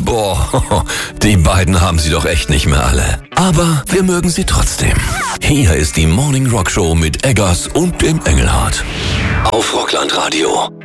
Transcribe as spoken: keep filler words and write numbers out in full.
Boah, die beiden haben sie doch echt nicht mehr alle. Aber wir mögen sie trotzdem. Hier ist die Morning Rock Show mit Eggers und dem Engelhardt. Auf Rockland Radio.